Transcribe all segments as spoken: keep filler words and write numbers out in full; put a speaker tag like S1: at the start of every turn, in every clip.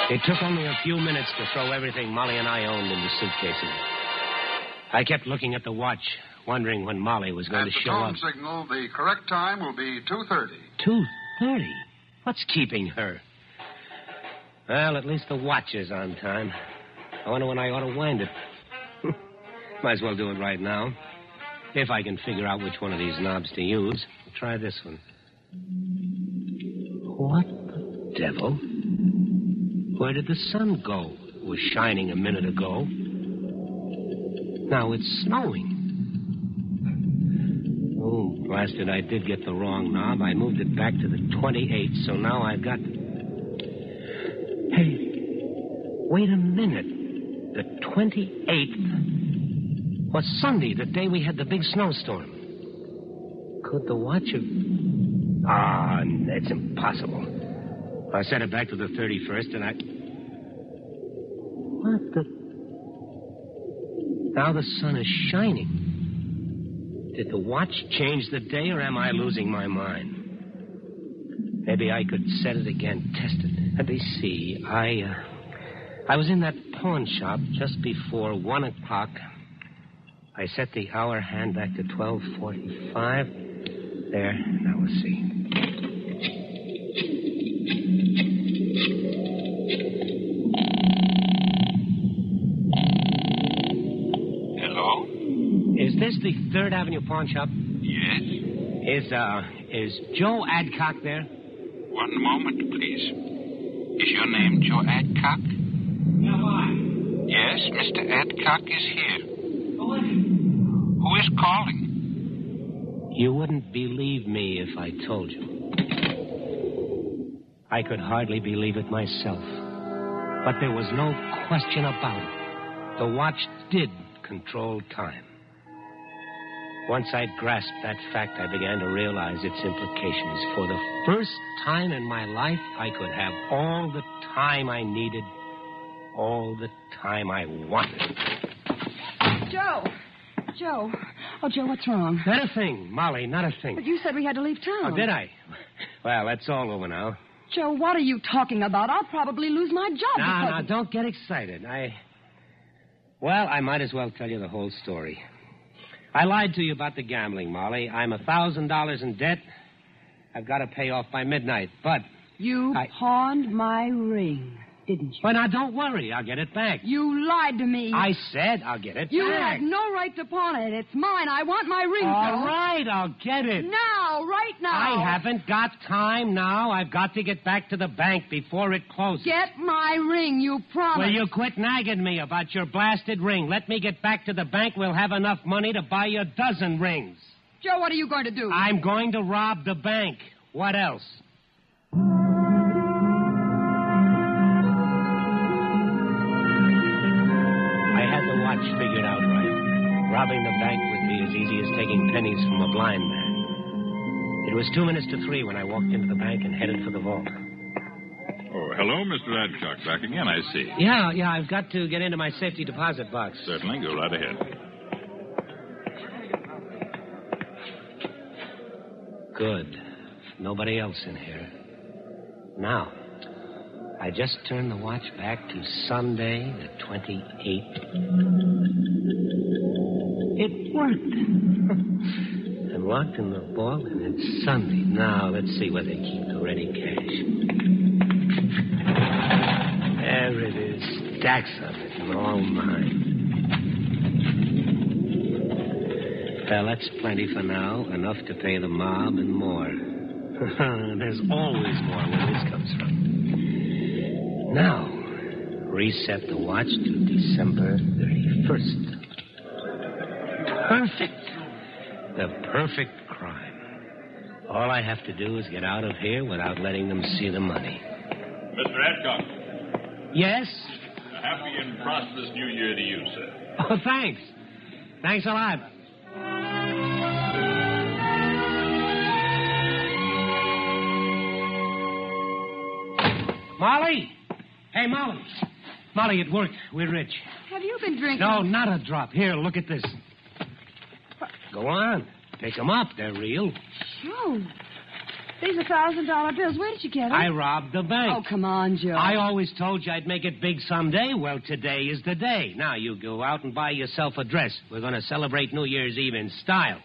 S1: It took only a few minutes to throw everything Molly and I owned into suitcases. I kept looking at the watch, wondering when Molly was going
S2: at
S1: to show up.
S2: At the tone signal, the correct time will be two thirty.
S1: two thirty? What's keeping her? Well, at least the watch is on time. I wonder when I ought to wind it. Might as well do it right now. If I can figure out which one of these knobs to use. Try this one. What the devil? Where did the sun go? It was shining a minute ago. Now it's snowing. Oh, blasted, I did get the wrong knob. I moved it back to the twenty-eighth, so now I've got... Hey, wait a minute. The twenty-eighth was Sunday, the day we had the big snowstorm. Could the watch have... Ah, that's impossible. I set it back to the thirty-first, and I... What the... Now the sun is shining. Did the watch change the day, or am I losing my mind? Maybe I could set it again, test it. Let me see. I, uh, I was in that pawn shop just before one o'clock. I set the hour hand back to twelve forty-five. There. Now we'll see.
S3: Hello?
S1: Is this the Third Avenue pawn shop?
S3: Yes.
S1: Is, uh, is Joe Adcock there?
S3: One moment, please. Is your name Joe Adcock?
S1: Yeah, why?
S3: Yes, Mister Adcock is here.
S1: Who is it?
S3: Who is calling?
S1: You wouldn't believe me if I told you. I could hardly believe it myself. But there was no question about it. The watch did control time. Once I'd grasped that fact, I began to realize its implications. For the first time in my life, I could have all the time I needed, all the time I wanted.
S4: Joe! Joe. Oh, Joe, what's wrong?
S1: Not a thing, Molly, not a thing.
S4: But you said we had to leave town.
S1: Oh, did I? Well, that's all over now.
S4: Joe, what are you talking about? I'll probably lose my job.
S1: No,
S4: because
S1: no,
S4: of...
S1: don't get excited. I... Well, I might as well tell you the whole story. I lied to you about the gambling, Molly. I'm a thousand dollars in debt. I've got to pay off by midnight, but...
S4: You
S1: I...
S4: pawned my ring, didn't you?
S1: Well, now, don't worry. I'll get it back.
S4: You lied to me.
S1: I said I'll get it
S4: you
S1: back.
S4: had no right to pawn it. It's mine. I want my ring,
S1: All
S4: Joe.
S1: right, I'll get it.
S4: Now, right now.
S1: I haven't got time now. I've got to get back to the bank before it closes.
S4: Get my ring, you promised.
S1: Will you quit nagging me about your blasted ring? Let me get back to the bank. We'll have enough money to buy you a dozen rings.
S4: Joe, what are you going to do?
S1: I'm going to rob the bank. What else? I had the watch figured out right. Robbing the bank would be as easy as taking pennies from a blind man. It was two minutes to three when I walked into the bank and headed for the vault.
S5: Oh, hello, Mister Adcock. Back again, I see.
S1: Yeah, yeah, I've got to get into my safety deposit box.
S5: Certainly. Go right ahead.
S1: Good. Nobody else in here. Now, I just turned the watch back to Sunday, the twenty-eighth. It worked. I'm locked in the vault, and it's Sunday. Now, let's see where they keep the ready cash. There it is. Stacks of it, and all mine. Well, that's plenty for now. Enough to pay the mob and more. There's always more where this comes from. Now, reset the watch to December thirty-first. Perfect. The perfect crime. All I have to do is get out of here without letting them see the money.
S5: Mister Adcock.
S1: Yes?
S5: A happy and prosperous New Year to you, sir.
S1: Oh, thanks. Thanks a lot. Molly! Hey, Molly. Molly, it worked. We're rich.
S4: Have you been drinking?
S1: No, not a drop. Here, look at this. Go on. Pick 'em up. They're real.
S4: Joe. These are thousand dollar bills. Where did you get them?
S1: I robbed the bank.
S4: Oh, come on, Joe.
S1: I always told you I'd make it big someday. Well, today is the day. Now you go out and buy yourself a dress. We're going to celebrate New Year's Eve in style.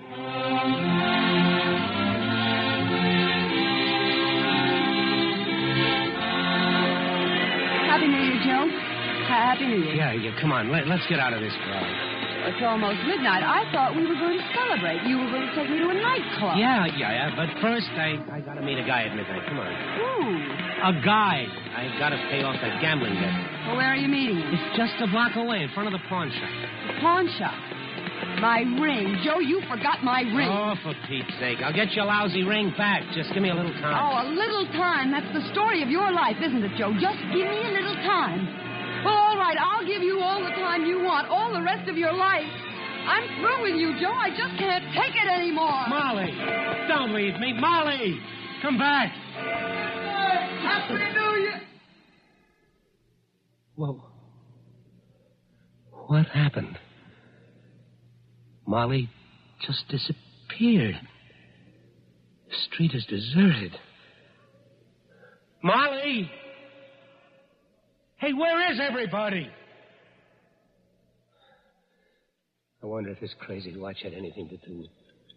S4: Happy New Year, Joe. Happy New Year.
S1: Yeah, yeah, come on. Let, let's get out of this crowd.
S4: It's almost midnight. I thought we were going to celebrate. You were going to take me to a nightclub.
S1: Yeah, yeah, yeah. But first, I, I got to meet a guy at midnight. Come on.
S4: Ooh.
S1: A guy. I got to pay off that gambling debt.
S4: Well, where are you meeting him?
S1: It's just a block away in front of the pawn shop.
S4: The pawn shop. My ring. Joe, you forgot my ring.
S1: Oh, for Pete's sake. I'll get your lousy ring back. Just give me a little time.
S4: Oh, a little time. That's the story of your life, isn't it, Joe? Just give me a little time. Well, all right. I'll give you all the time you want, all the rest of your life. I'm through with you, Joe. I just can't take it anymore.
S1: Molly, don't leave me. Molly, come back.
S4: Happy New Year.
S1: Whoa. What happened? Molly just disappeared. The street is deserted. Molly! Hey, where is everybody? I wonder if this crazy watch had anything to do with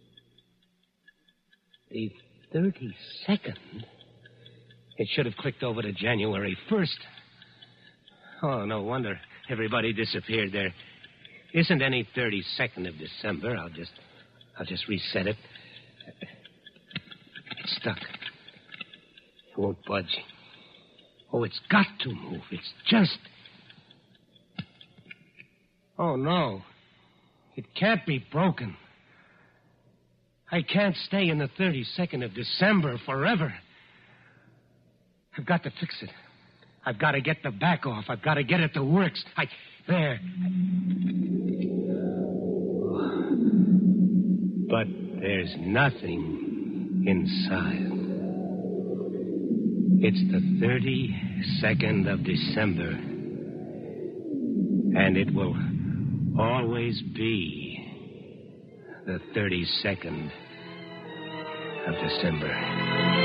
S1: the thirty-second. It should have clicked over to January first. Oh, no wonder everybody disappeared. There isn't any thirty-second of December. I'll just, I'll just reset it. It's stuck. It won't budge. Oh, it's got to move. It's just... Oh, no. It can't be broken. I can't stay in the thirty-second of December forever. I've got to fix it. I've got to get the back off. I've got to get it to work. I... There. But there's nothing inside. It's the thirty-second of December. And it will always be the thirty-second of December.